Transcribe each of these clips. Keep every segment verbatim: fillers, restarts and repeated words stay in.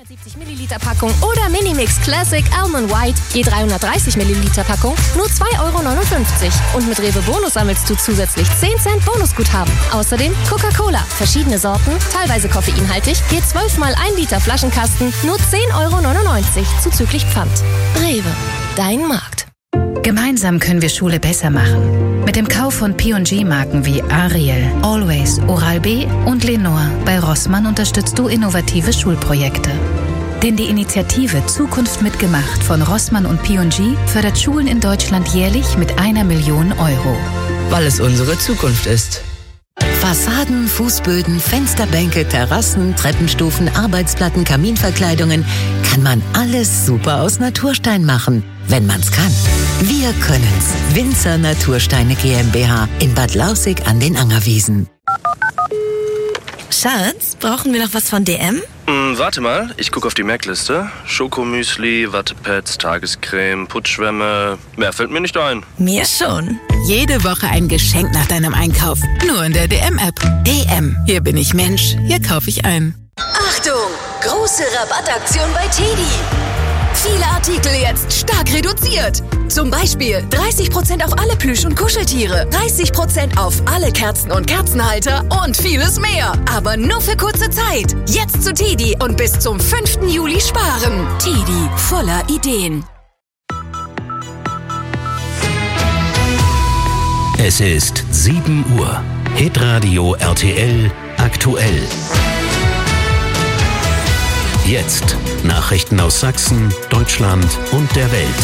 dreihundertsiebzig Milliliter Packung oder Minimix Classic Almond White, je dreihundertdreißig Milliliter Packung, nur zwei Euro neunundfünfzig. Und mit Rewe Bonus sammelst du zusätzlich zehn Cent Bonusguthaben. Außerdem Coca-Cola, verschiedene Sorten, teilweise koffeinhaltig, je zwölf mal ein Liter Flaschenkasten, nur zehn Euro neunundneunzig, zuzüglich Pfand. Rewe, dein Markt. Gemeinsam können wir Schule besser machen. Mit dem Kauf von P und G-Marken wie Ariel, Always, Oral-B und Lenore bei Rossmann unterstützt du innovative Schulprojekte. Denn die Initiative Zukunft mitgemacht von Rossmann und P und G fördert Schulen in Deutschland jährlich mit einer Million Euro. Weil es unsere Zukunft ist. Fassaden, Fußböden, Fensterbänke, Terrassen, Treppenstufen, Arbeitsplatten, Kaminverkleidungen. Kann man alles super aus Naturstein machen, wenn man's kann. Wir können's. Winzer Natursteine GmbH in Bad Lausick an den Angerwiesen. Schatz, brauchen wir noch was von D M? Mm, warte mal, ich gucke auf die Merkliste. Schokomüsli, Wattepads, Tagescreme, Putzschwämme. Mehr fällt mir nicht ein. Mir schon. Jede Woche ein Geschenk nach deinem Einkauf. Nur in der D M-App. D M. Hier bin ich Mensch. Hier kaufe ich ein. Achtung! Große Rabattaktion bei Teddy. Viele Artikel jetzt stark reduziert. Zum Beispiel dreißig Prozent auf alle Plüsch- und Kuscheltiere, dreißig Prozent auf alle Kerzen und Kerzenhalter und vieles mehr. Aber nur für kurze Zeit. Jetzt zu Teddy und bis zum fünften Juli sparen. Teddy, voller Ideen. Es ist sieben Uhr. Hitradio R T L aktuell. Jetzt Nachrichten aus Sachsen, Deutschland und der Welt.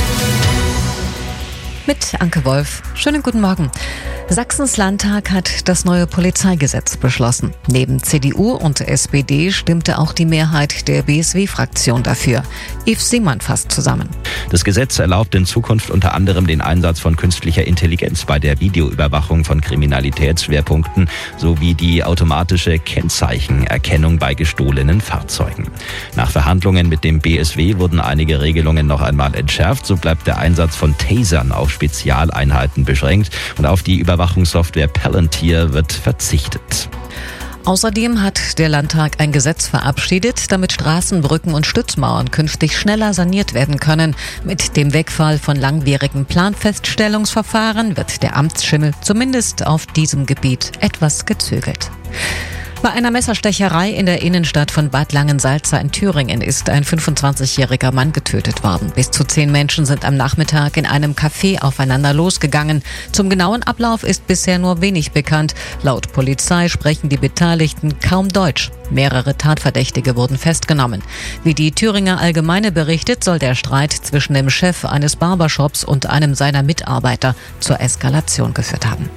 Mit Anke Wolf. Schönen guten Morgen. Sachsens Landtag hat das neue Polizeigesetz beschlossen. Neben C D U und S P D stimmte auch die Mehrheit der B S W-Fraktion dafür. Yves Simon fasst zusammen. Das Gesetz erlaubt in Zukunft unter anderem den Einsatz von künstlicher Intelligenz bei der Videoüberwachung von Kriminalitätsschwerpunkten sowie die automatische Kennzeichenerkennung bei gestohlenen Fahrzeugen. Nach Verhandlungen mit dem B S W wurden einige Regelungen noch einmal entschärft. So bleibt der Einsatz von Tasern auf Spezialeinheiten beschränkt und auf die Überwachungssoftware Palantir wird verzichtet. Außerdem hat der Landtag ein Gesetz verabschiedet, damit Straßen, Brücken und Stützmauern künftig schneller saniert werden können. Mit dem Wegfall von langwierigen Planfeststellungsverfahren wird der Amtsschimmel zumindest auf diesem Gebiet etwas gezügelt. Bei einer Messerstecherei in der Innenstadt von Bad Langensalza in Thüringen ist ein fünfundzwanzigjähriger Mann getötet worden. Bis zu zehn Menschen sind am Nachmittag in einem Café aufeinander losgegangen. Zum genauen Ablauf ist bisher nur wenig bekannt. Laut Polizei sprechen die Beteiligten kaum Deutsch. Mehrere Tatverdächtige wurden festgenommen. Wie die Thüringer Allgemeine berichtet, soll der Streit zwischen dem Chef eines Barbershops und einem seiner Mitarbeiter zur Eskalation geführt haben.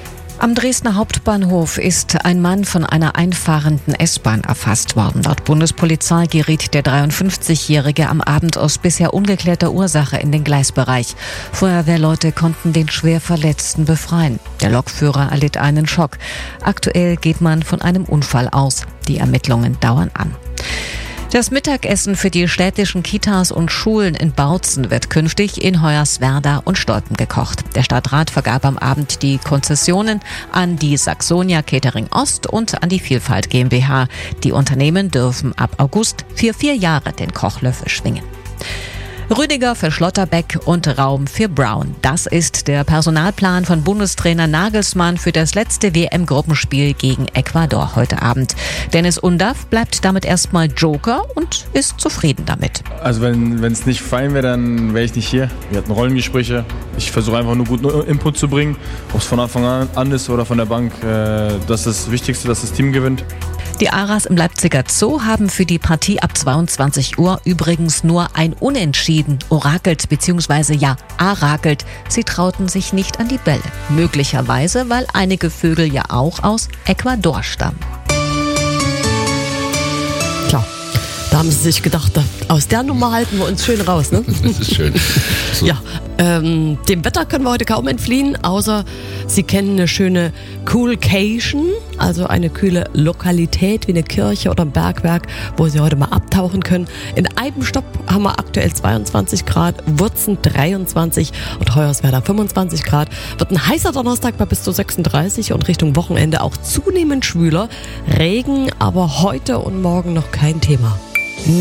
Am Dresdner Hauptbahnhof ist ein Mann von einer einfahrenden S-Bahn erfasst worden. Laut Bundespolizei geriet der dreiundfünfzigjährige am Abend aus bisher ungeklärter Ursache in den Gleisbereich. Feuerwehrleute konnten den schwer Verletzten befreien. Der Lokführer erlitt einen Schock. Aktuell geht man von einem Unfall aus. Die Ermittlungen dauern an. Das Mittagessen für die städtischen Kitas und Schulen in Bautzen wird künftig in Hoyerswerda und Stolpen gekocht. Der Stadtrat vergab am Abend die Konzessionen an die Saxonia Catering Ost und an die Vielfalt GmbH. Die Unternehmen dürfen ab August für vier Jahre den Kochlöffel schwingen. Rüdiger für Schlotterbeck und Raum für Brown. Das ist der Personalplan von Bundestrainer Nagelsmann für das letzte W M-Gruppenspiel gegen Ecuador heute Abend. Dennis Undaff bleibt damit erstmal Joker und ist zufrieden damit. Also wenn es nicht fein wäre, dann wäre ich nicht hier. Wir hatten Rollengespräche. Ich versuche einfach nur guten Input zu bringen. Ob es von Anfang an ist oder von der Bank. Das ist das Wichtigste, dass das Team gewinnt. Die Aras im Leipziger Zoo haben für die Partie ab zweiundzwanzig Uhr übrigens nur ein Unentschieden orakelt bzw. ja, arakelt. Sie trauten sich nicht an die Bälle. Möglicherweise, weil einige Vögel ja auch aus Ecuador stammen. Klar. Da haben sie sich gedacht, aus der Nummer halten wir uns schön raus, ne? Das ist schön. So. Ja, ähm, dem Wetter können wir heute kaum entfliehen, außer Sie kennen eine schöne Coolcation, also eine kühle Lokalität wie eine Kirche oder ein Bergwerk, wo Sie heute mal abtauchen können. In Eibenstopp haben wir aktuell zweiundzwanzig Grad, Wurzen dreiundzwanzig und Hoyerswerda fünfundzwanzig Grad. Wird ein heißer Donnerstag bei bis zu sechsunddreißig und Richtung Wochenende auch zunehmend schwüler. Regen, aber heute und morgen noch kein Thema.